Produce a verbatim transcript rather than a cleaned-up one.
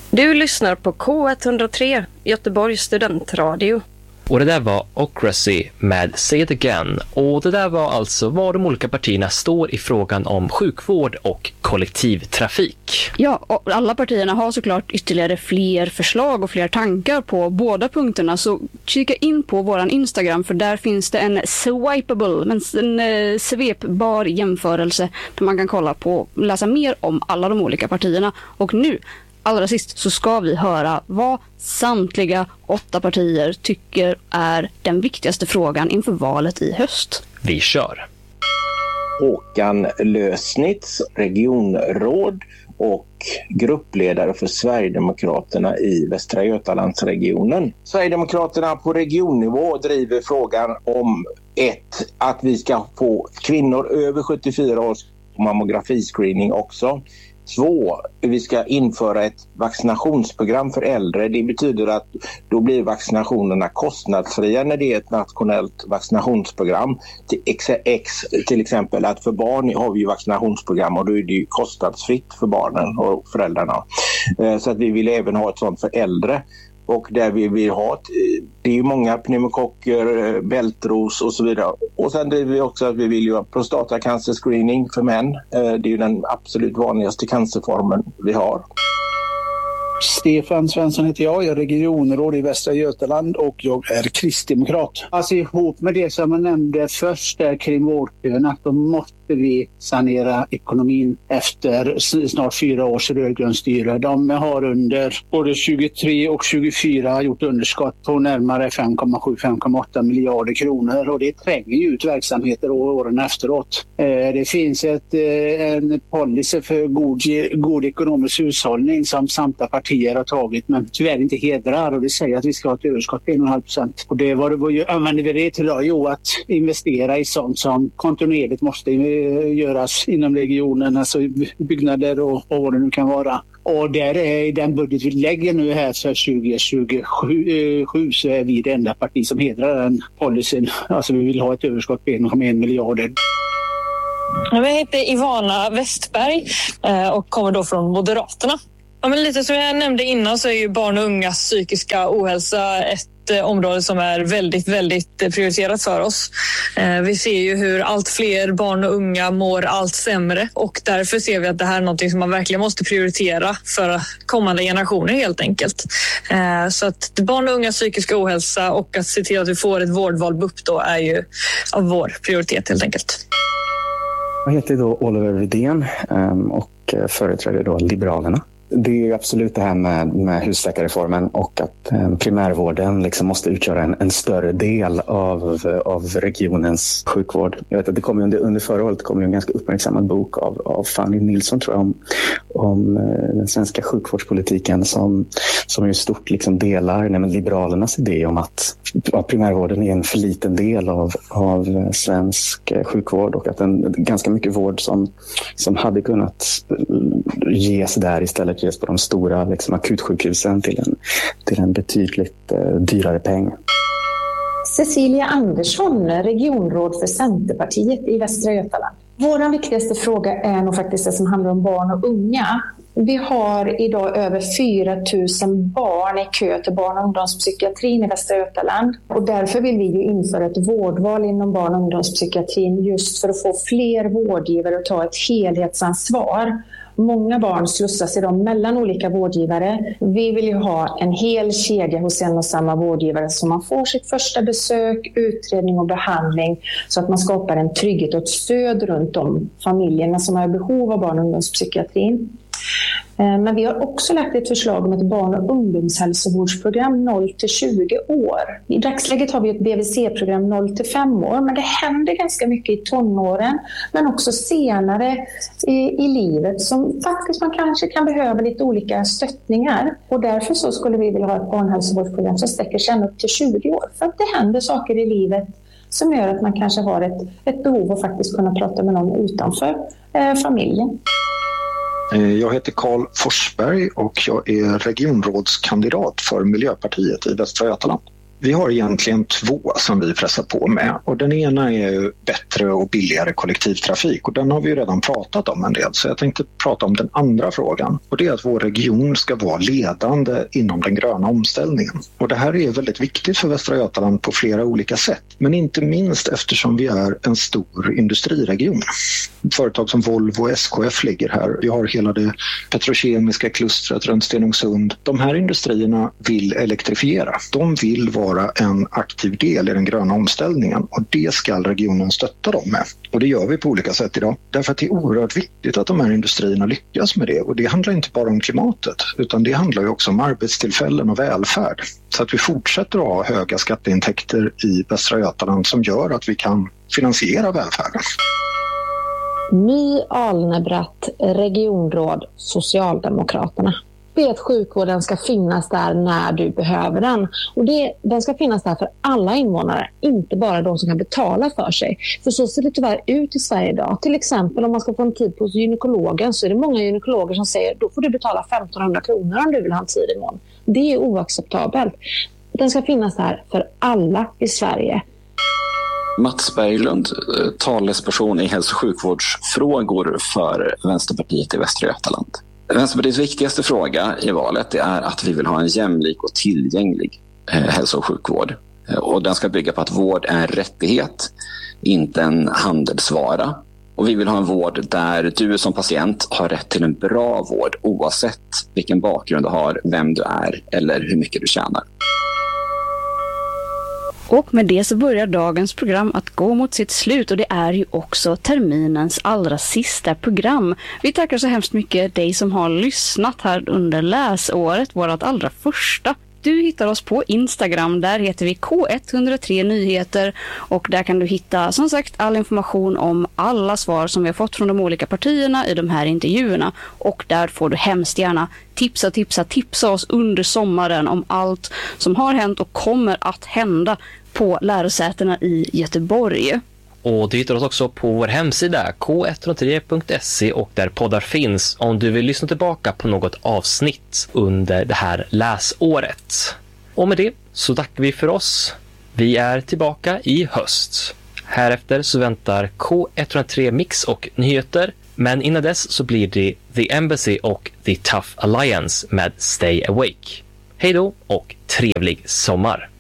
Du lyssnar på K ett noll tre, Göteborgs studentradio. Och det där var Ocracy med Say It Again. Och det där var alltså var de olika partierna står i frågan om sjukvård och kollektivtrafik. Ja, och alla partierna har såklart ytterligare fler förslag och fler tankar på båda punkterna. Så kika in på våran Instagram, för där finns det en swipeable, men en eh, svepbar jämförelse där man kan kolla på, läsa mer om alla de olika partierna. Och nu, allra sist, så ska vi höra vad samtliga åtta partier tycker är den viktigaste frågan inför valet i höst. Vi kör! Håkan Lösnitz, regionråd och gruppledare för Sverigedemokraterna i Västra Götalandsregionen. Sverigedemokraterna på regionnivå driver frågan om ett, att vi ska få kvinnor över sjuttiofyra års mammografiscreening också. Två, vi ska införa ett vaccinationsprogram för äldre. Det betyder att då blir vaccinationerna kostnadsfria när det är ett nationellt vaccinationsprogram. Till, ex, till exempel att för barn har vi ju vaccinationsprogram och då är det ju kostnadsfritt för barnen och föräldrarna. Så att vi vill även ha ett sånt för äldre. Och där vi vill ha ett, det är ju många pneumokocker, bältros och så vidare. Och sen driver vi också att vi vill göra prostatacancerscreening för män. Det är ju den absolut vanligaste cancerformen vi har. Stefan Svensson heter jag, jag är regionråd i Västra Götaland och jag är kristdemokrat. Alltså ihop med det som jag nämnde först där kring vårdköerna, då måste vi sanera ekonomin efter snart fyra års rödgrön styre. De har under både tjugotre och tjugofyra gjort underskott på närmare fem komma sju till fem komma åtta miljarder kronor och det tränger ju ut verksamheter åren efteråt. Det finns ett, en policy för god, god ekonomisk hushållning som samtliga partier har tagit, men tyvärr inte hedrar, och det säger att vi ska ha ett överskott på en komma fem procent. Och det var, vad använder vi det till då? Jo, att investera i sånt som kontinuerligt måste göras inom regionen, alltså byggnader och, och vad det nu kan vara. Och där är i den budget vi lägger nu här för tjugo tjugosju så är vi det enda parti som hedrar den policyn. Alltså vi vill ha ett överskott på en komma en miljarder. Jag heter Ivana Westberg och kommer då från Moderaterna. Ja, men lite som jag nämnde innan så är ju barn och ungas psykiska ohälsa ett område som är väldigt, väldigt prioriterat för oss. Vi ser ju hur allt fler barn och unga mår allt sämre och därför ser vi att det här är något som man verkligen måste prioritera för kommande generationer helt enkelt. Så att barn och ungas psykiska ohälsa och att se till att vi får ett vårdval B U P då är ju av vår prioritet helt enkelt. Jag heter då Oliver Widén och företräder då Liberalerna. Det är absolut det här med, med husläkarreformen och att eh, primärvården liksom måste utgöra en, en större del av, av regionens sjukvård. Jag vet att det kom under, under förra året kom en ganska uppmärksammad bok av, av Fanny Nilsson tror jag om, om eh, den svenska sjukvårdspolitiken som, som ju stort liksom delar nej, men Liberalernas idé om att ja, primärvården är en för liten del av, av svensk sjukvård och att en, ganska mycket vård som, som hade kunnat ges där istället ges på de stora liksom, akutsjukhusen till en, till en betydligt eh, dyrare peng. Cecilia Andersson, regionråd för Centerpartiet i Västra Götaland. Vår viktigaste fråga är nog faktiskt det som handlar om barn och unga. Vi har idag över fyra tusen barn i kö till barn- och ungdomspsykiatrin i Västra Götaland. Och därför vill vi ju införa ett vårdval inom barn- och ungdomspsykiatrin just för att få fler vårdgivare att ta ett helhetsansvar. Många barn slussas idag mellan olika vårdgivare. Vi vill ju ha en hel kedja hos en och samma vårdgivare så man får sitt första besök, utredning och behandling så att man skapar en trygghet och ett stöd runt de familjerna som har behov av barn- och ungdomspsykiatrin. Men vi har också lagt ett förslag om ett barn- och ungdomshälsovårdsprogram noll till tjugo år. I dagsläget har vi ett B V C-program noll till fem år, men det händer ganska mycket i tonåren, men också senare i, i livet som faktiskt man kanske kan behöva lite olika stöttningar. Och därför så skulle vi vilja ha ett barnhälsovårdsprogram som sträcker sig upp till tjugo år. För att det händer saker i livet som gör att man kanske har ett, ett behov att faktiskt kunna prata med någon utanför eh, familjen. Jag heter Karl Forsberg och jag är regionrådskandidat för Miljöpartiet i Västra Götaland. Vi har egentligen två som vi pressar på med och den ena är ju bättre och billigare kollektivtrafik och den har vi ju redan pratat om en del, så jag tänkte prata om den andra frågan och det är att vår region ska vara ledande inom den gröna omställningen. Och det här är väldigt viktigt för Västra Götaland på flera olika sätt, men inte minst eftersom vi är en stor industriregion. Företag som Volvo och S K F ligger här. Vi har hela det petrokemiska klustret runt Stenungsund. De här industrierna vill elektrifiera. De vill vara en aktiv del i den gröna omställningen och det ska regionen stötta dem med. Och det gör vi på olika sätt idag. Därför att det är oerhört viktigt att de här industrierna lyckas med det. Och det handlar inte bara om klimatet utan det handlar ju också om arbetstillfällen och välfärd. Så att vi fortsätter att ha höga skatteintäkter i Västra Götaland som gör att vi kan finansiera välfärden. My Alnebratt, regionråd, Socialdemokraterna. Det att sjukvården ska finnas där när du behöver den. Och det, den ska finnas där för alla invånare, inte bara de som kan betala för sig. För så ser det tyvärr ut i Sverige idag. Till exempel om man ska få en tid på gynekologen så är det många gynekologer som säger då får du betala femtonhundra kronor om du vill ha en tid imorgon. Det är oacceptabelt. Den ska finnas där för alla i Sverige. Mats Berglund, talesperson i hälso- och sjukvårdsfrågor för Vänsterpartiet i Västra Götaland. Vänsterpartiets viktigaste fråga i valet är att vi vill ha en jämlik och tillgänglig hälso- och sjukvård. Och den ska bygga på att vård är en rättighet, inte en handelsvara. Och vi vill ha en vård där du som patient har rätt till en bra vård oavsett vilken bakgrund du har, vem du är eller hur mycket du tjänar. Och med det så börjar dagens program att gå mot sitt slut och det är ju också terminens allra sista program. Vi tackar så hemskt mycket dig som har lyssnat här under läsåret, vårat allra första. Du hittar oss på Instagram, där heter vi K ett noll tre Nyheter och där kan du hitta som sagt all information om alla svar som vi har fått från de olika partierna i de här intervjuerna och där får du hemskt gärna tipsa, tipsa, tipsa oss under sommaren om allt som har hänt och kommer att hända på lärosätena i Göteborg. Och du hittar oss också på vår hemsida k ett noll tre punkt se och där poddar finns om du vill lyssna tillbaka på något avsnitt under det här läsåret. Och med det så tackar vi för oss. Vi är tillbaka i höst. Härefter så väntar K ett noll tre Mix och nyheter, men innan dess så blir det The Embassy och The Tough Alliance med Stay Awake. Hej då och trevlig sommar!